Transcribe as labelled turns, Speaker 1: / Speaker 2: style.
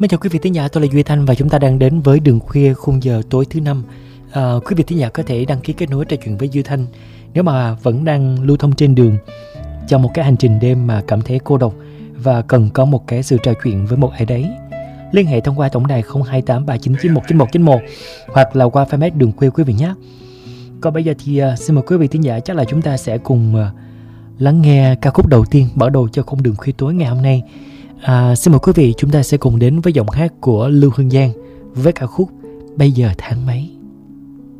Speaker 1: Mến chào quý vị thính giả, tôi là Duy Thanh và chúng ta đang đến với Đường Khuya khung giờ tối thứ năm. Quý vị thính giả có thể đăng ký kết nối trò chuyện với Duy Thanh nếu mà vẫn đang lưu thông trên đường trong một cái hành trình đêm mà cảm thấy cô độc và cần có một cái sự trò chuyện với một ai đấy. Liên hệ thông qua tổng đài 0283999191 hoặc là qua fanpage Đường Khuya quý vị nhé. Còn bây giờ thì xin mời quý vị thính giả, chắc là chúng ta sẽ cùng lắng nghe ca khúc đầu tiên mở đầu cho khung Đường Khuya tối ngày hôm nay. Xin mời quý vị, chúng ta sẽ cùng đến với giọng hát của Lưu Hương Giang với ca khúc Bây giờ tháng mấy.